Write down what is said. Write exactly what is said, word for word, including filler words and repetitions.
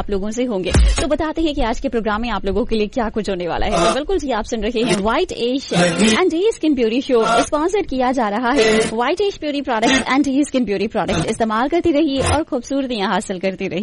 आप लोगों से होंगे। तो बताते हैं कि आज के प्रोग्राम में आप लोगों के लिए क्या कुछ होने वाला है। तो बिल्कुल जी, आप सुन रहे हैं white as and day skin beauty show, sponsor किया जा रहा है white as beauty products and day skin beauty products. इस्तेमाल करती रहिए और खूबसूरतियां हासिल करती रहिए।